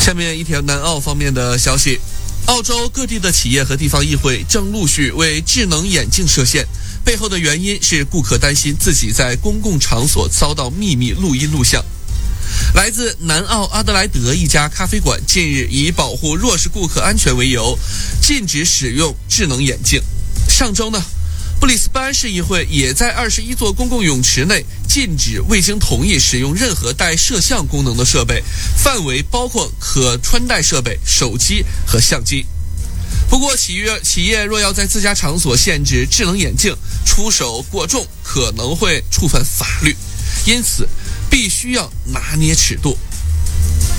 下面一条南澳方面的消息，澳洲各地的企业和地方议会正陆续为智能眼镜设限，背后的原因是顾客担心自己在公共场所遭到秘密录音录像。来自南澳阿德莱德一家咖啡馆近日以保护弱势顾客安全为由，禁止使用智能眼镜。上周呢，布里斯班市议会也在21座公共泳池内禁止未经同意使用任何带摄像功能的设备，范围包括可穿戴设备、手机和相机。不过企业若要在自家场所限制智能眼镜，出手过重可能会触犯法律，因此必须要拿捏尺度。